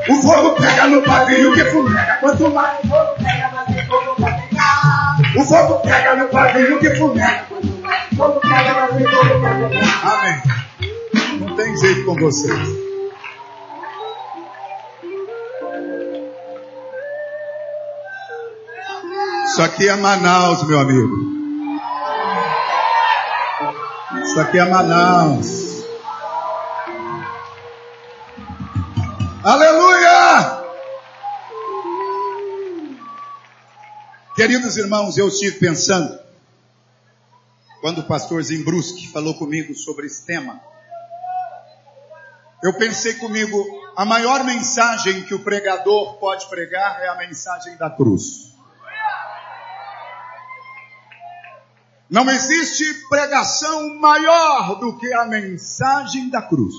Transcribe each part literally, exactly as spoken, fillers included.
O fogo pega no pavio que fumega. Quanto mais o fogo pega, mais o fogo vai pegar. O fogo pega no pavio que fumega. Quanto mais o fogo pega, mais o fogo vai pegar. Amém. Não tem jeito com vocês. Isso aqui é Manaus, meu amigo. Isso aqui é Manaus. Aleluia! Queridos irmãos, eu estive pensando, quando o pastor Zimbruschi falou comigo sobre esse tema, eu pensei comigo, a maior mensagem que o pregador pode pregar é a mensagem da cruz. Não existe pregação maior do que a mensagem da cruz.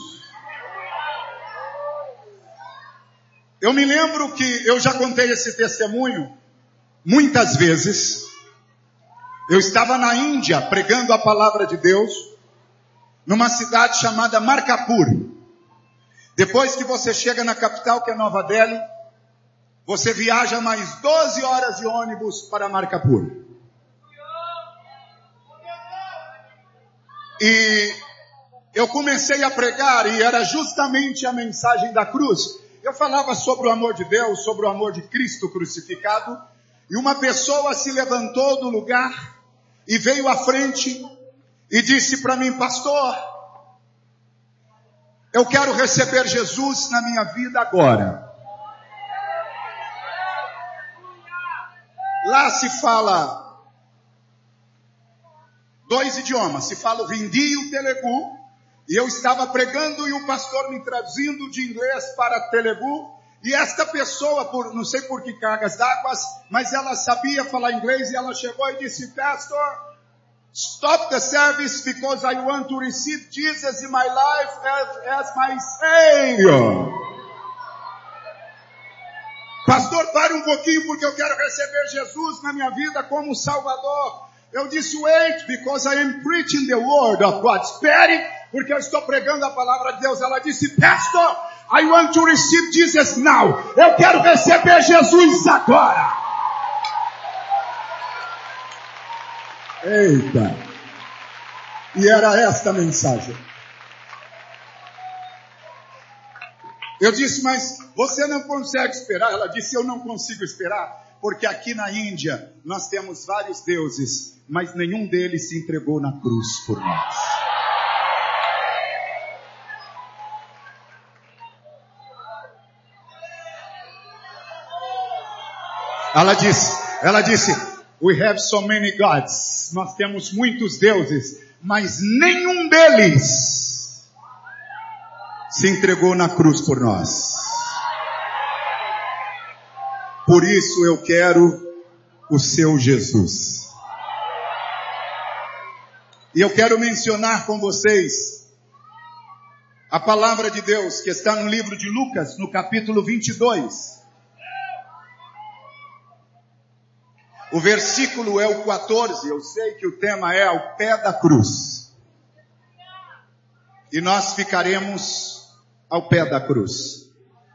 Eu me lembro que eu já contei esse testemunho muitas vezes. Eu estava na Índia pregando a palavra de Deus, numa cidade chamada Markapur. Depois que você chega na capital, que é Nova Delhi, você viaja mais doze horas de ônibus para Markapur. E eu comecei a pregar e era justamente a mensagem da cruz. Eu falava sobre o amor de Deus, sobre o amor de Cristo crucificado. E uma pessoa se levantou do lugar e veio à frente e disse para mim: pastor, eu quero receber Jesus na minha vida agora. Lá se fala dois idiomas, se fala o hindi e o telugu, e eu estava pregando e o pastor me traduzindo de inglês para telugu, e esta pessoa, por, não sei por que cargas d'água, mas ela sabia falar inglês, e ela chegou e disse: pastor, stop the service because I want to receive Jesus in my life as, as my Savior. Pastor, pare um pouquinho porque eu quero receber Jesus na minha vida como Salvador. Eu disse: wait, because I am preaching the word of God. Espere, porque eu estou pregando a palavra de Deus. Ela disse: pastor, I want to receive Jesus now. Eu quero receber Jesus agora. Eita. E era esta a mensagem. Eu disse: mas você não consegue esperar? Ela disse: eu não consigo esperar. Porque aqui na Índia nós temos vários deuses, mas nenhum deles se entregou na cruz por nós. Ela disse, ela disse, we have so many gods. Nós temos muitos deuses, mas nenhum deles se entregou na cruz por nós. Por isso eu quero o seu Jesus. E eu quero mencionar com vocês a palavra de Deus que está no livro de Lucas, no capítulo vinte e dois. O versículo é o quatorze. Eu sei que o tema é ao pé da cruz. E nós ficaremos ao pé da cruz.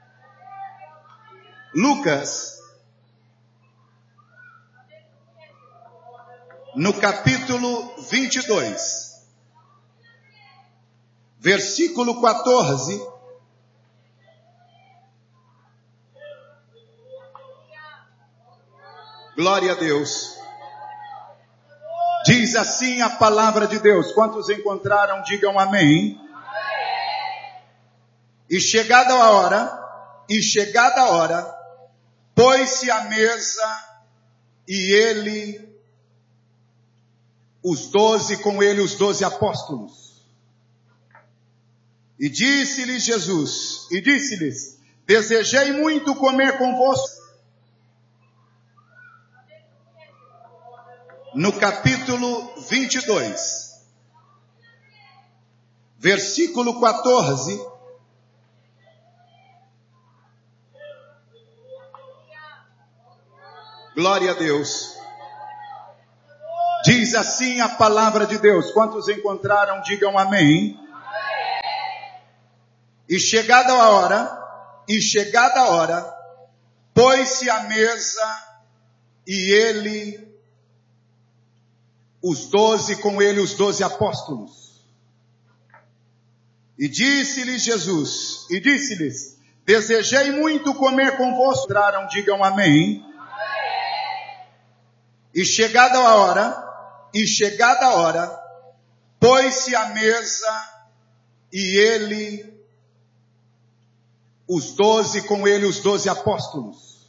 Lucas, no capítulo vinte e dois, versículo quatorze, glória a Deus, diz assim a palavra de Deus. Quantos encontraram, digam amém. E chegada a hora, e chegada a hora, pôs-se à mesa, e ele, os doze, com ele os doze apóstolos. E disse-lhes Jesus, e disse-lhes: desejei muito comer convosco. No capítulo vinte e dois, versículo quatorze, glória a Deus. Diz assim a palavra de Deus. Quantos encontraram, digam amém. E chegada a hora, e chegada a hora, pôs-se à mesa e ele, os doze, com ele os doze apóstolos. E disse-lhes Jesus, e disse-lhes, desejei muito comer convosco. Entraram, digam amém. E chegada a hora, e chegada a hora, pôs-se à mesa e ele, os doze, com ele os doze apóstolos.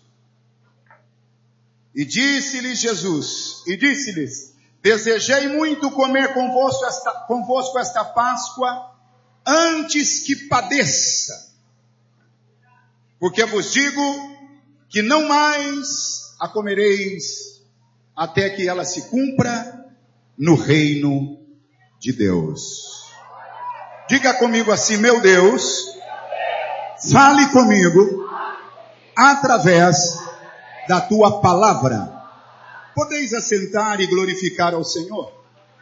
E disse-lhes Jesus, e disse-lhes, desejei muito comer convosco esta, convosco esta Páscoa, antes que padeça. Porque vos digo que não mais a comereis, até que ela se cumpra no reino de Deus. Diga comigo assim, meu Deus, fale comigo através da tua palavra. Podeis assentar e glorificar ao Senhor.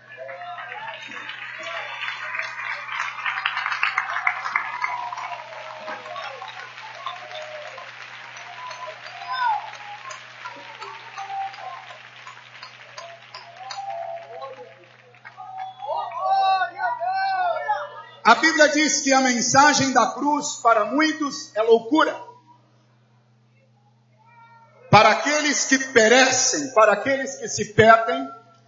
A Bíblia diz que a mensagem da cruz para muitos é loucura. Para aqueles que perecem, para aqueles que se perdem,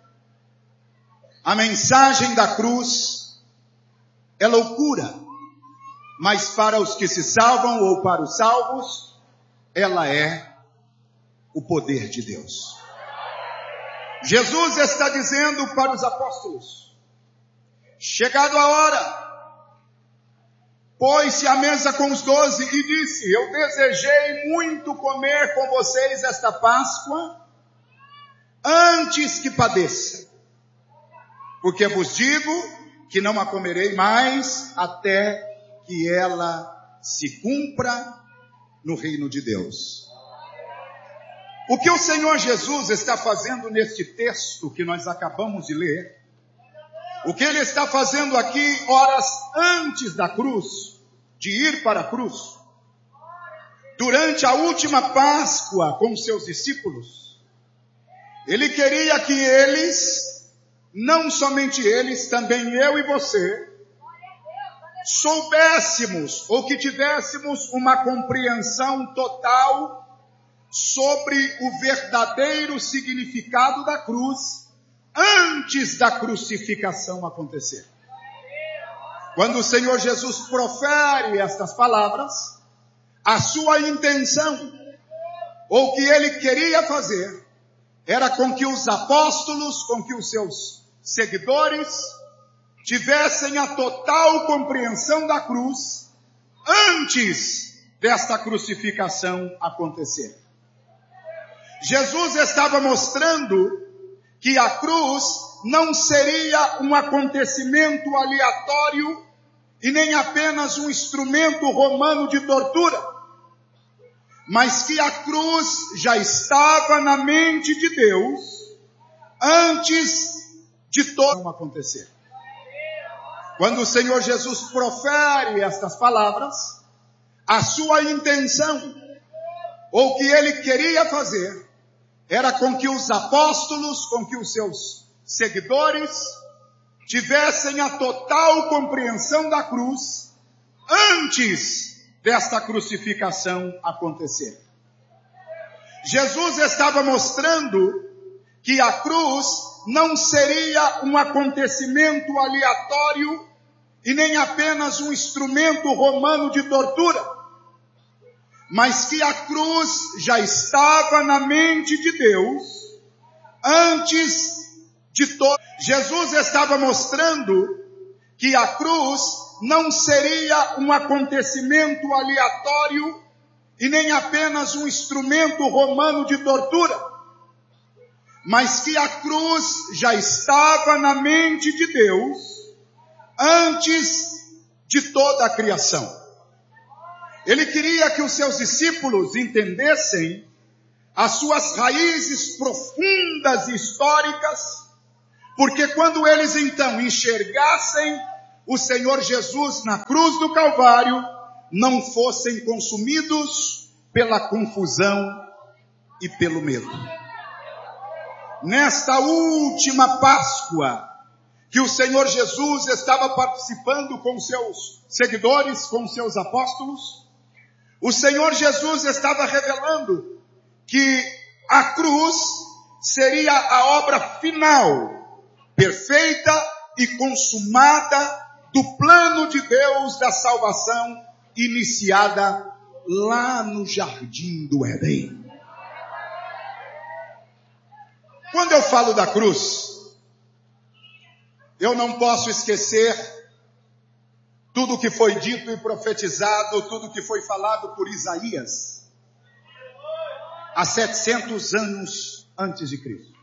a mensagem da cruz é loucura. Mas para os que se salvam ou para os salvos, ela é o poder de Deus. Jesus está dizendo para os apóstolos, chegado a hora, pôs-se à mesa com os doze e disse, eu desejei muito comer com vocês esta Páscoa, antes que padeça. Porque vos digo que não a comerei mais, até que ela se cumpra no reino de Deus. O que o Senhor Jesus está fazendo neste texto que nós acabamos de ler, o que ele está fazendo aqui, horas antes da cruz, de ir para a cruz, durante a última Páscoa com seus discípulos, ele queria que eles, não somente eles, também eu e você, soubéssemos, ou que tivéssemos uma compreensão total sobre o verdadeiro significado da cruz, antes da crucificação acontecer. Quando o Senhor Jesus profere estas palavras, a sua intenção, ou o que ele queria fazer, era com que os apóstolos, com que os seus seguidores, tivessem a total compreensão da cruz, antes desta crucificação acontecer. Jesus estava mostrando que a cruz não seria um acontecimento aleatório e nem apenas um instrumento romano de tortura, mas que a cruz já estava na mente de Deus antes de todo acontecer. Quando o Senhor Jesus profere estas palavras, a sua intenção, ou o que ele queria fazer, era com que os apóstolos, com que os seus seguidores, tivessem a total compreensão da cruz, antes desta crucificação acontecer. Jesus estava mostrando que a cruz não seria um acontecimento aleatório e nem apenas um instrumento romano de tortura, mas que a cruz já estava na mente de Deus antes de todo. Jesus estava mostrando que a cruz não seria um acontecimento aleatório e nem apenas um instrumento romano de tortura, mas que a cruz já estava na mente de Deus antes de toda a criação. Ele queria que os seus discípulos entendessem as suas raízes profundas e históricas, porque quando eles então enxergassem o Senhor Jesus na cruz do Calvário, não fossem consumidos pela confusão e pelo medo. Nesta última Páscoa, que o Senhor Jesus estava participando com seus seguidores, com seus apóstolos, o Senhor Jesus estava revelando que a cruz seria a obra final, perfeita e consumada do plano de Deus da salvação, iniciada lá no jardim do Éden. Quando eu falo da cruz, eu não posso esquecer tudo que foi dito e profetizado, tudo que foi falado por Isaías há setecentos anos antes de Cristo.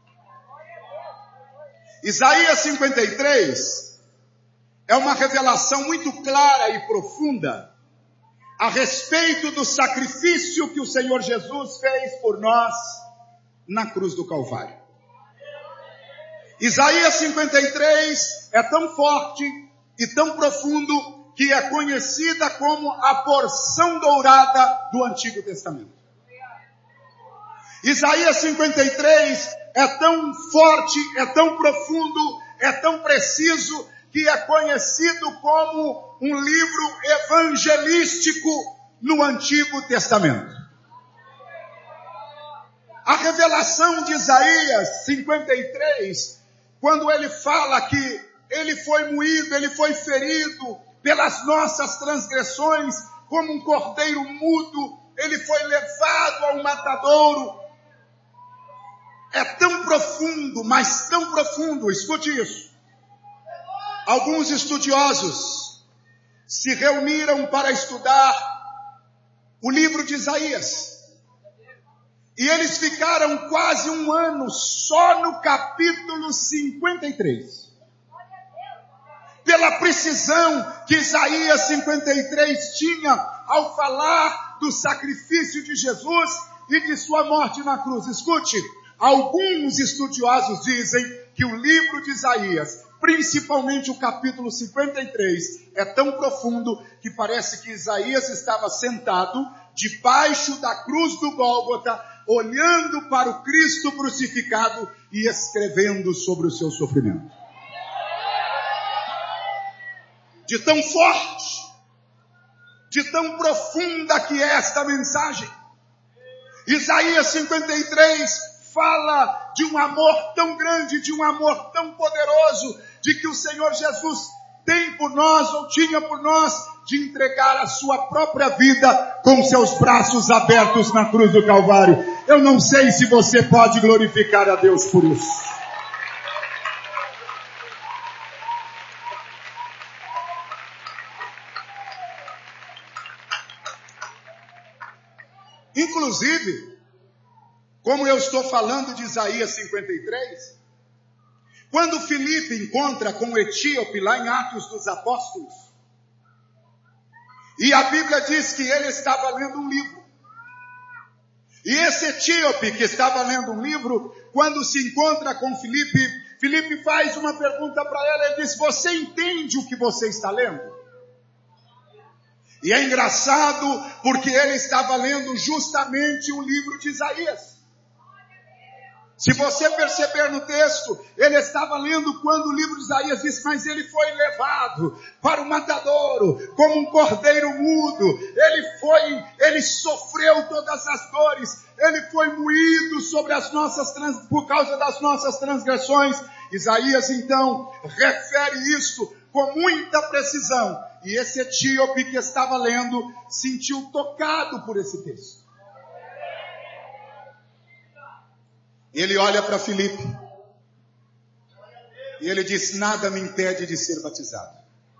Isaías cinquenta e três é uma revelação muito clara e profunda a respeito do sacrifício que o Senhor Jesus fez por nós na cruz do Calvário. Isaías cinquenta e três é tão forte e tão profundo que é conhecida como a porção dourada do Antigo Testamento. Isaías cinquenta e três é tão forte, é tão profundo, é tão preciso que é conhecido como um livro evangelístico no Antigo Testamento. A revelação de Isaías cinquenta e três, quando ele fala que ele foi moído, ele foi ferido pelas nossas transgressões, como um cordeiro mudo, ele foi levado ao matadouro. É tão profundo, mas tão profundo, escute isso. Alguns estudiosos se reuniram para estudar o livro de Isaías. E eles ficaram quase um ano só no capítulo cinquenta e três. Pela precisão que Isaías cinquenta e três tinha ao falar do sacrifício de Jesus e de sua morte na cruz. Escute, alguns estudiosos dizem que o livro de Isaías, principalmente o capítulo cinquenta e três, é tão profundo que parece que Isaías estava sentado debaixo da cruz do Gólgota, olhando para o Cristo crucificado e escrevendo sobre o seu sofrimento. De tão forte, de tão profunda que é esta mensagem. Isaías cinquenta e três fala de um amor tão grande, de um amor tão poderoso, de que o Senhor Jesus tem por nós, ou tinha por nós, de entregar a sua própria vida com seus braços abertos na cruz do Calvário. Eu não sei se você pode glorificar a Deus por isso. Inclusive, como eu estou falando de Isaías cinquenta e três, quando Filipe encontra com o etíope lá em Atos dos Apóstolos, e a Bíblia diz que ele estava lendo um livro. E esse etíope que estava lendo um livro, quando se encontra com Filipe, Filipe faz uma pergunta para ele, ele diz: você entende o que você está lendo? E é engraçado porque ele estava lendo justamente o livro de Isaías. Se você perceber no texto, ele estava lendo quando o livro de Isaías diz, mas ele foi levado para o matadouro, como um cordeiro mudo. Ele foi, ele sofreu todas as dores, ele foi moído sobre as nossas trans, por causa das nossas transgressões. Isaías então refere isso com muita precisão. E esse etíope que estava lendo sentiu tocado por esse texto. Ele olha para Filipe e ele diz, nada me impede de ser batizado.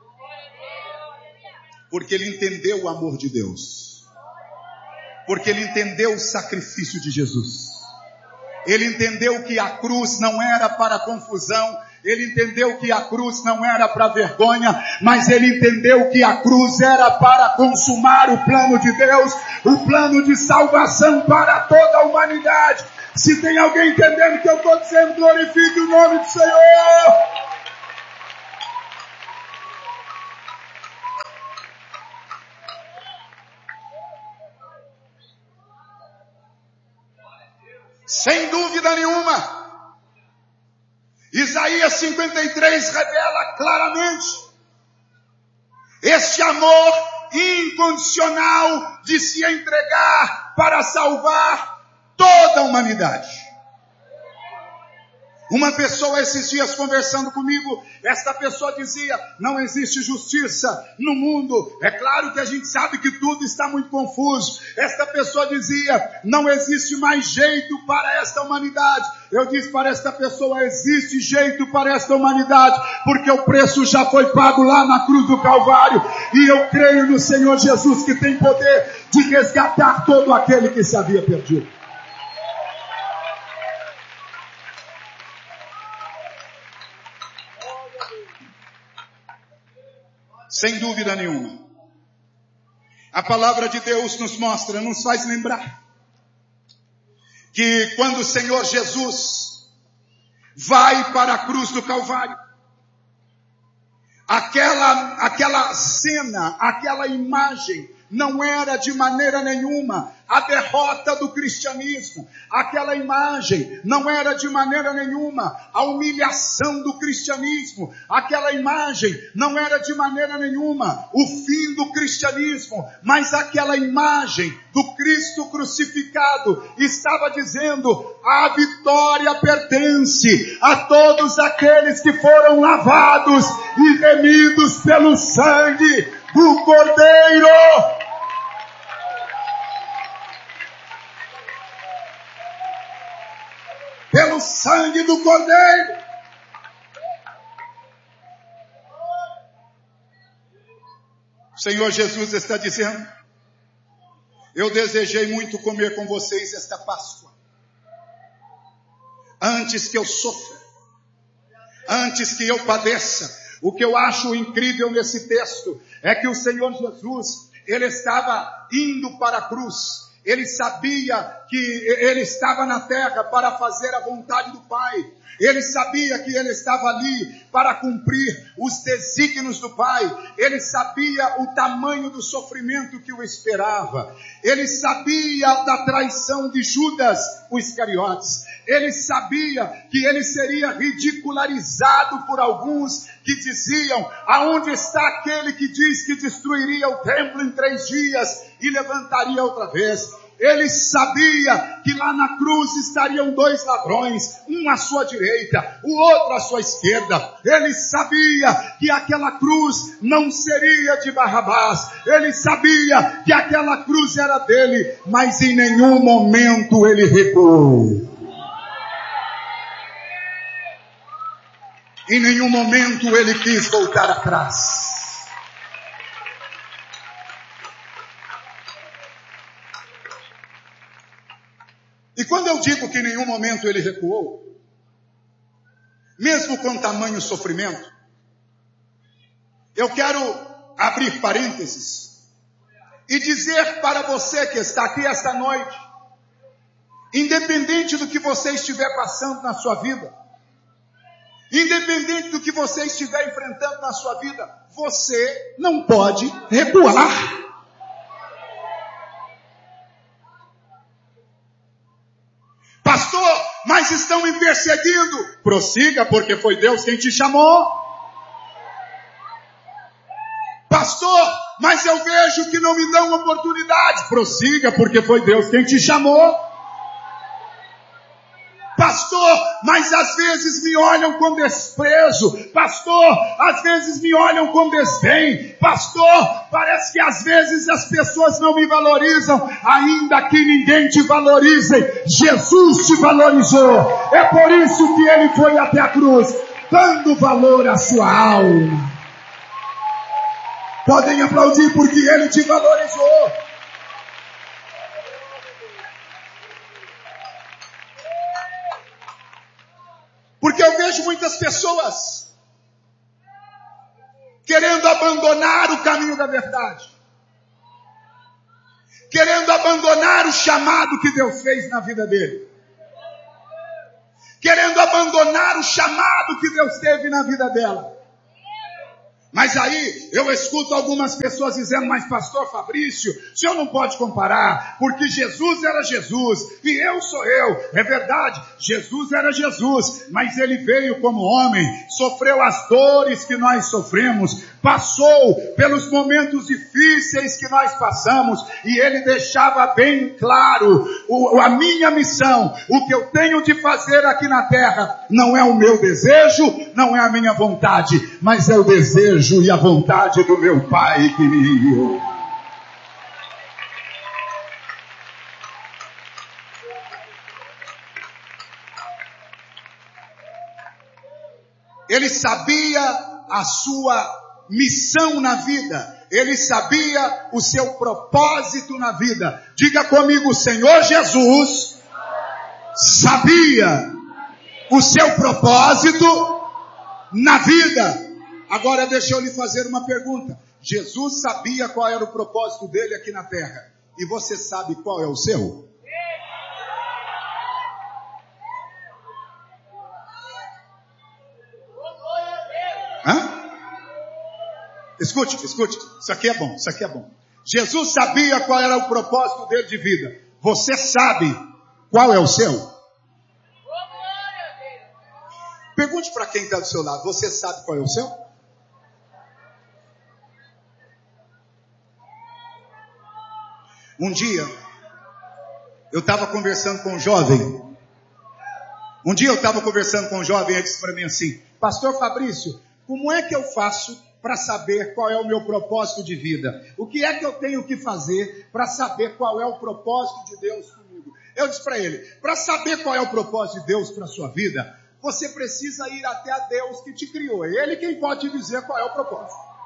Porque ele entendeu o amor de Deus. Porque ele entendeu o sacrifício de Jesus. Ele entendeu que a cruz não era para confusão. Ele entendeu que a cruz não era para vergonha, mas ele entendeu que a cruz era para consumar o plano de Deus, o plano de salvação para toda a humanidade. Se tem alguém entendendo o que eu estou dizendo, glorifique o nome do Senhor. Sem dúvida nenhuma. Isaías cinquenta e três revela claramente este amor incondicional de se entregar para salvar toda a humanidade. Uma pessoa esses dias conversando comigo, esta pessoa dizia, não existe justiça no mundo. É claro que a gente sabe que tudo está muito confuso. Esta pessoa dizia, não existe mais jeito para esta humanidade. Eu disse para esta pessoa, existe jeito para esta humanidade, porque o preço já foi pago lá na cruz do Calvário. E eu creio no Senhor Jesus que tem poder de resgatar todo aquele que se havia perdido. Sem dúvida nenhuma. A palavra de Deus nos mostra, nos faz lembrar, que quando o Senhor Jesus vai para a cruz do Calvário, aquela, aquela cena, aquela imagem, não era de maneira nenhuma a derrota do cristianismo. Aquela imagem não era de maneira nenhuma a humilhação do cristianismo. Aquela imagem não era de maneira nenhuma o fim do cristianismo. Mas aquela imagem do Cristo crucificado estava dizendo, a vitória pertence a todos aqueles que foram lavados e remidos pelo sangue do Cordeiro. Pelo sangue do Cordeiro. O Senhor Jesus está dizendo, eu desejei muito comer com vocês esta Páscoa, antes que eu sofra, antes que eu padeça. O que eu acho incrível nesse texto é que o Senhor Jesus, ele estava indo para a cruz. Ele sabia que ele estava na terra para fazer a vontade do Pai. Ele sabia que ele estava ali para cumprir os desígnios do Pai. Ele sabia o tamanho do sofrimento que o esperava. Ele sabia da traição de Judas, o Iscariotes. Ele sabia que ele seria ridicularizado por alguns que diziam, aonde está aquele que diz que destruiria o templo em três dias e levantaria outra vez? Ele sabia que lá na cruz estariam dois ladrões, um à sua direita, o outro à sua esquerda. Ele sabia que aquela cruz não seria de Barrabás. Ele sabia que aquela cruz era dele, mas em nenhum momento ele recuou. Em nenhum momento ele quis voltar atrás. E quando eu digo que em nenhum momento ele recuou, mesmo com tamanho sofrimento, eu quero abrir parênteses e dizer para você que está aqui esta noite, independente do que você estiver passando na sua vida, independente do que você estiver enfrentando na sua vida, você não pode recuar. Pastor, mas estão me perseguindo. Prossiga, porque foi Deus quem te chamou. Pastor, mas eu vejo que não me dão oportunidade. Prossiga, porque foi Deus quem te chamou. Pastor, mas às vezes me olham com desprezo. Pastor, às vezes me olham com desdém. Pastor, parece que às vezes as pessoas não me valorizam. Ainda que ninguém te valorize, Jesus te valorizou. É por isso que ele foi até a cruz, dando valor à sua alma. Podem aplaudir porque ele te valorizou. Porque eu vejo muitas pessoas querendo abandonar o caminho da verdade, querendo abandonar o chamado que Deus fez na vida dele, querendo abandonar o chamado que Deus teve na vida dela, Mas aí eu escuto algumas pessoas dizendo, mas pastor Fabrício, o senhor não pode comparar, porque Jesus era Jesus e eu sou eu. É verdade, Jesus era Jesus, mas ele veio como homem, sofreu as dores que nós sofremos, passou pelos momentos difíceis que nós passamos, e ele deixava bem claro, o, a minha missão, o que eu tenho de fazer aqui na terra, não é o meu desejo, não é a minha vontade, mas é o desejo e a vontade do meu Pai que me enviou. Ele sabia a sua missão na vida. Ele sabia o seu propósito na vida. Diga comigo, o Senhor Jesus sabia o seu propósito na vida. Agora deixa eu lhe fazer uma pergunta. Jesus sabia qual era o propósito dele aqui na terra. E você sabe qual é o seu? Hã? Escute, escute. Isso aqui é bom, isso aqui é bom. Jesus sabia qual era o propósito dele de vida. Você sabe qual é o seu? Pergunte para quem está do seu lado. Você sabe qual é o seu? Um dia, eu estava conversando com um jovem. Um dia eu estava conversando com um jovem e ele disse para mim assim, pastor Fabrício, como é que eu faço para saber qual é o meu propósito de vida? O que é que eu tenho que fazer para saber qual é o propósito de Deus comigo? Eu disse para ele, para saber qual é o propósito de Deus para a sua vida, você precisa ir até a Deus que te criou. É Ele quem pode te dizer qual é o propósito.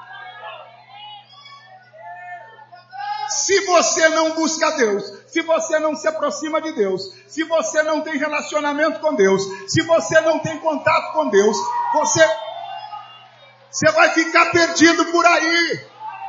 Se você não busca Deus, se você não se aproxima de Deus, se você não tem relacionamento com Deus, se você não tem contato com Deus, você, você vai ficar perdido por aí.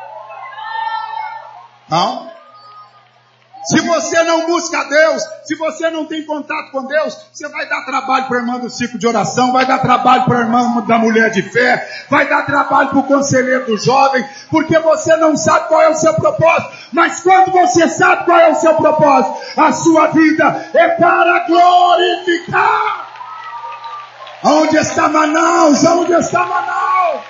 Não? Se você não busca Deus, se você não tem contato com Deus, você vai dar trabalho para a irmã do ciclo de oração, vai dar trabalho para a irmã da mulher de fé, vai dar trabalho para o conselheiro do jovem, porque você não sabe qual é o seu propósito. Mas quando você sabe qual é o seu propósito, a sua vida é para glorificar. Onde está Manaus? Onde está Manaus?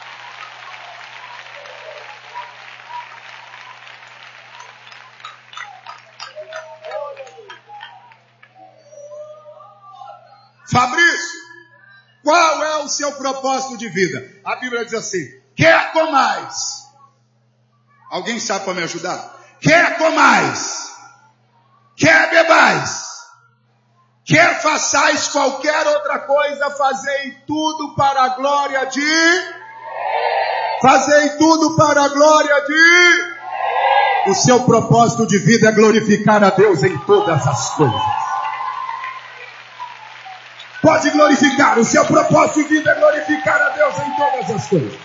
Fabrício, qual é o seu propósito de vida? A Bíblia diz assim, quer comais. Alguém sabe para me ajudar? Quer comais, quer bebais, quer façais qualquer outra coisa, fazei tudo para a glória de... Fazei tudo para a glória de... O seu propósito de vida é glorificar a Deus em todas as coisas. Pode glorificar, o seu propósito de vida é glorificar a Deus em todas as coisas.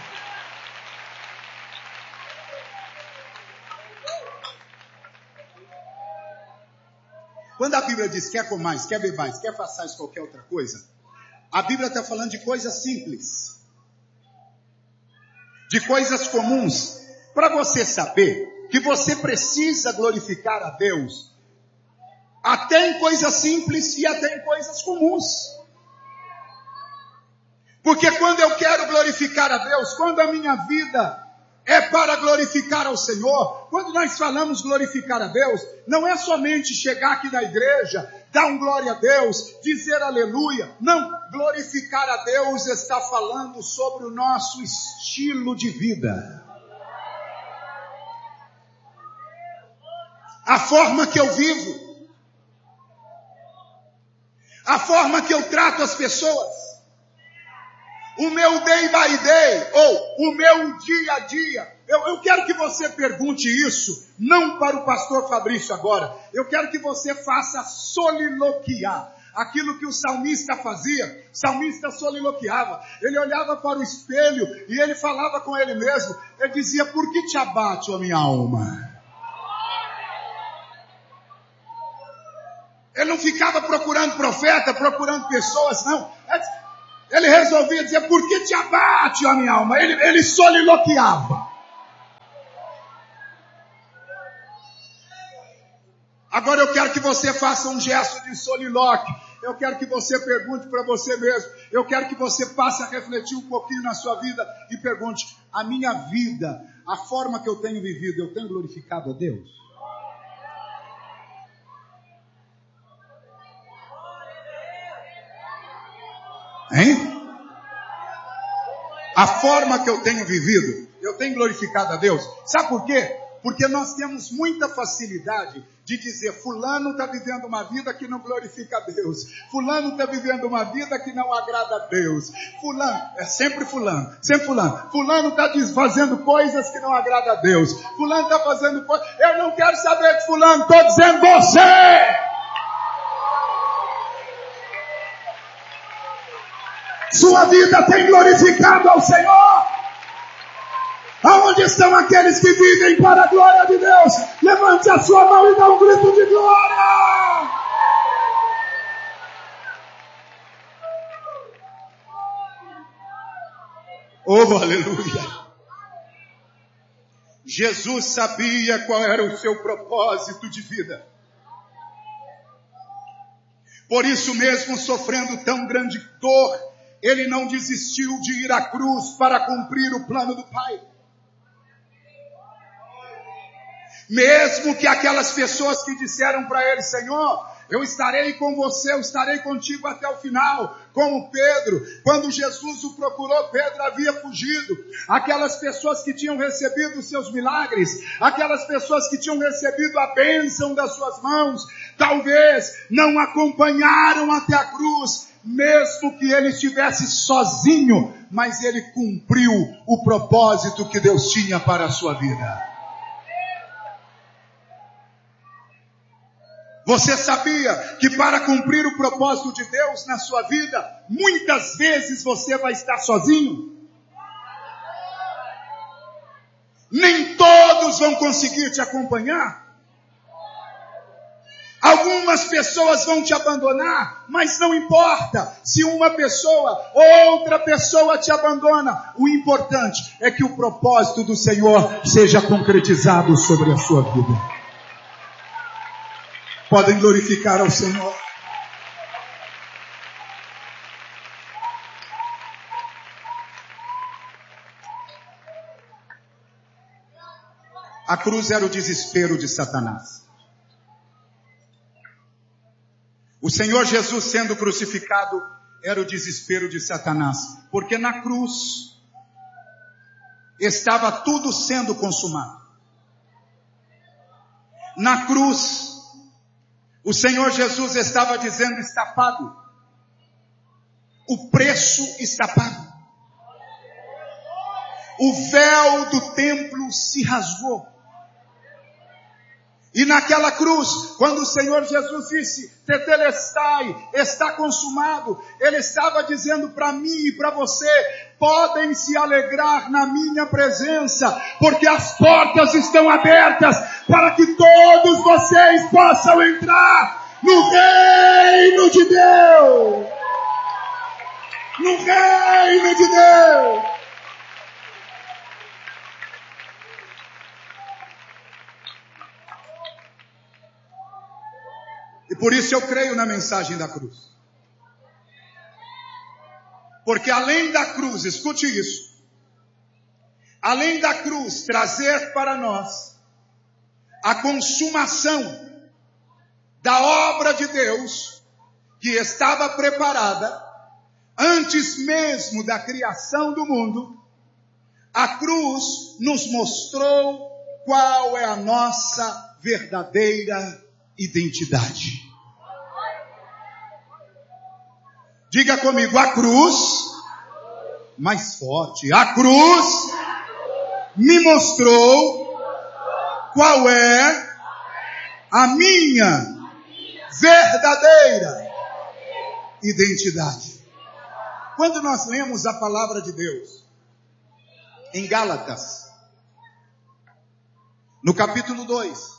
Quando a Bíblia diz quer comais, quer bebais, quer façais qualquer outra coisa, a Bíblia está falando de coisas simples, de coisas comuns, para você saber que você precisa glorificar a Deus, até em coisas simples e até em coisas comuns. Porque quando eu quero glorificar a Deus, quando a minha vida é para glorificar ao Senhor, quando nós falamos glorificar a Deus, não é somente chegar aqui na igreja, dar um glória a Deus, dizer aleluia. Não, glorificar a Deus está falando sobre o nosso estilo de vida. A forma que eu vivo, a forma que eu trato as pessoas, o meu day by day, ou o meu dia a dia. Eu, eu quero que você pergunte isso, não para o pastor Fabrício agora. Eu quero que você faça soliloquiar. Aquilo que o salmista fazia, o salmista soliloquiava. Ele olhava para o espelho e ele falava com ele mesmo. Ele dizia, por que te abate, ó minha alma? Ele não ficava procurando profeta, procurando pessoas, não. Ele resolvia dizer, por que te abate, ó minha alma? Ele, ele soliloquiava. Agora eu quero que você faça um gesto de soliloquio. Eu quero que você pergunte para você mesmo. Eu quero que você passe a refletir um pouquinho na sua vida e pergunte, a minha vida, a forma que eu tenho vivido, eu tenho glorificado a Deus? Hein? A forma que eu tenho vivido, eu tenho glorificado a Deus. Sabe por quê? Porque nós temos muita facilidade de dizer, fulano está vivendo uma vida que não glorifica a Deus. Fulano está vivendo uma vida que não agrada a Deus. Fulano, é sempre fulano, sempre fulano. Fulano está fazendo coisas que não agradam a Deus. Fulano está fazendo coisas... Eu não quero saber de fulano, estou dizendo você! Sua vida tem glorificado ao Senhor? Aonde estão aqueles que vivem para a glória de Deus? Levante a sua mão e dá um grito de glória! Oh, aleluia! Jesus sabia qual era o seu propósito de vida. Por isso mesmo, sofrendo tão grande dor, ele não desistiu de ir à cruz para cumprir o plano do Pai. Mesmo que aquelas pessoas que disseram para ele, Senhor, eu estarei com você, eu estarei contigo até o final, como Pedro, quando Jesus o procurou, Pedro havia fugido. Aquelas pessoas que tinham recebido os seus milagres, aquelas pessoas que tinham recebido a bênção das suas mãos, talvez não acompanharam até a cruz, mesmo que ele estivesse sozinho, mas ele cumpriu o propósito que Deus tinha para a sua vida. Você sabia que para cumprir o propósito de Deus na sua vida, muitas vezes você vai estar sozinho? Nem todos vão conseguir te acompanhar. Algumas pessoas vão te abandonar, mas não importa. Se uma pessoa, outra pessoa te abandona, o importante é que o propósito do Senhor seja concretizado sobre a sua vida. Podem glorificar ao Senhor. A cruz era o desespero de Satanás. O Senhor Jesus sendo crucificado era o desespero de Satanás. Porque na cruz estava tudo sendo consumado. Na cruz, o Senhor Jesus estava dizendo, está pago. O preço está pago. O véu do templo se rasgou. E naquela cruz, quando o Senhor Jesus disse, tetelestai, está consumado, Ele estava dizendo para mim e para você, podem se alegrar na minha presença, porque as portas estão abertas para que todos vocês possam entrar no reino de Deus. No reino de Deus. E por isso eu creio na mensagem da cruz. Porque além da cruz, escute isso, além da cruz trazer para nós a consumação da obra de Deus que estava preparada antes mesmo da criação do mundo, a cruz nos mostrou qual é a nossa verdadeira identidade. Diga comigo, a cruz, mais forte, a cruz me mostrou qual é a minha verdadeira identidade. Quando nós lemos a palavra de Deus em Gálatas, no capítulo dois,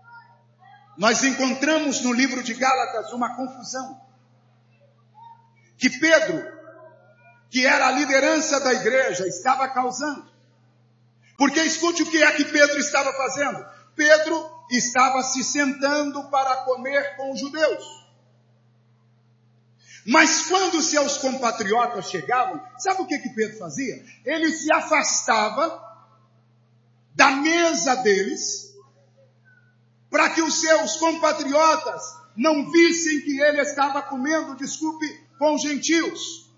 nós encontramos no livro de Gálatas uma confusão. que Pedro, que era a liderança da igreja, estava causando. Porque escute o que é que Pedro estava fazendo. Pedro estava se sentando para comer com os judeus. Mas quando seus compatriotas chegavam, sabe o que que Pedro fazia? Ele se afastava da mesa deles, para que os seus compatriotas não vissem que ele estava comendo, desculpe, com gentios.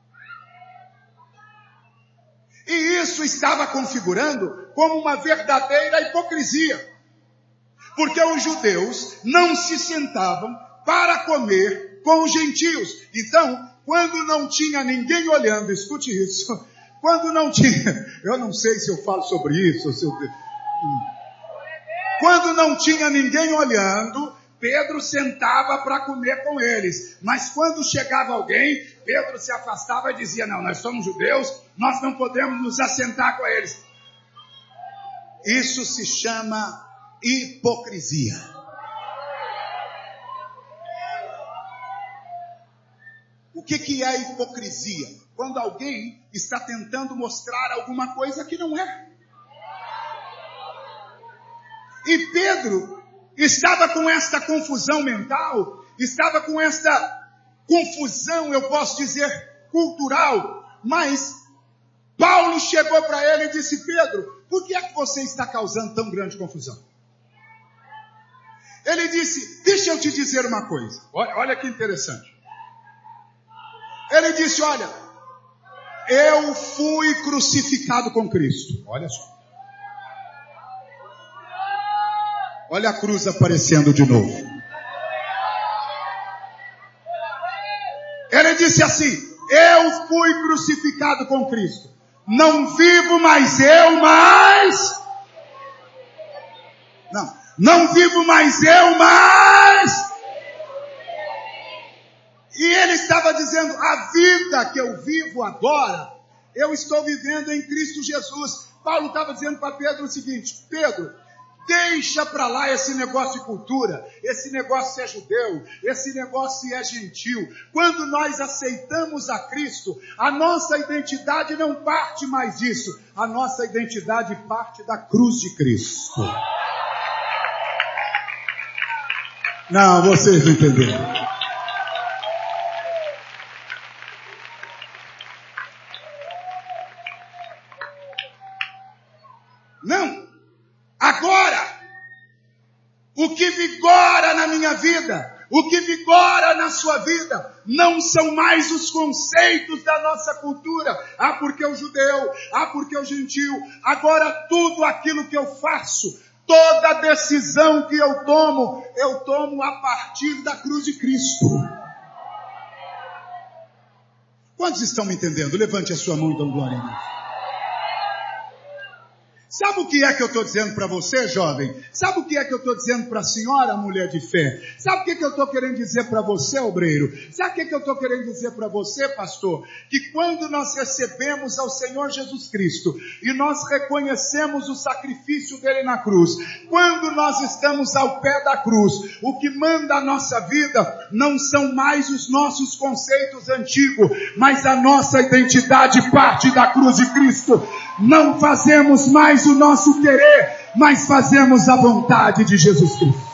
E isso estava configurando como uma verdadeira hipocrisia. Porque os judeus não se sentavam para comer com os gentios. Então, quando não tinha ninguém olhando, escute isso, quando não tinha, eu não sei se eu falo sobre isso, se eu... quando não tinha ninguém olhando, Pedro sentava para comer com eles. Mas quando chegava alguém, Pedro se afastava e dizia, não, nós somos judeus, nós não podemos nos assentar com eles. Isso se chama hipocrisia. O que que é hipocrisia? Quando alguém está tentando mostrar alguma coisa que não é. E Pedro estava com esta confusão mental, estava com esta confusão, eu posso dizer, cultural, mas Paulo chegou para ele e disse, Pedro, por que é que você está causando tão grande confusão? Ele disse, deixa eu te dizer uma coisa, olha, olha que interessante. Ele disse, olha, eu fui crucificado com Cristo. Olha só. Olha a cruz aparecendo de novo. Ele disse assim, eu fui crucificado com Cristo. Não vivo mais eu, mas... Não, não vivo mais eu, mas... E ele estava dizendo, a vida que eu vivo agora, eu estou vivendo em Cristo Jesus. Paulo estava dizendo para Pedro o seguinte, Pedro, deixa para lá esse negócio de cultura, esse negócio se é judeu, esse negócio se é gentil. Quando nós aceitamos a Cristo, a nossa identidade não parte mais disso. A nossa identidade parte da cruz de Cristo. Não, vocês não entenderam. Não. Agora, o que vigora na minha vida, o que vigora na sua vida, não são mais os conceitos da nossa cultura. Ah, porque o judeu, ah, porque o gentil. Agora tudo aquilo que eu faço, toda decisão que eu tomo, eu tomo a partir da cruz de Cristo. Quantos estão me entendendo? Levante a sua mão e dão glória a Deus. Sabe o que é que eu estou dizendo para você, jovem? Sabe o que é que eu estou dizendo para a senhora, mulher de fé? Sabe o que, é que eu estou querendo dizer para você, obreiro? Sabe o que, é que eu estou querendo dizer para você, pastor? Que quando nós recebemos ao Senhor Jesus Cristo e nós reconhecemos o sacrifício dele na cruz, quando nós estamos ao pé da cruz, o que manda a nossa vida não são mais os nossos conceitos antigos, mas a nossa identidade parte da cruz de Cristo. Não fazemos mais o nosso querer, mas fazemos a vontade de Jesus Cristo.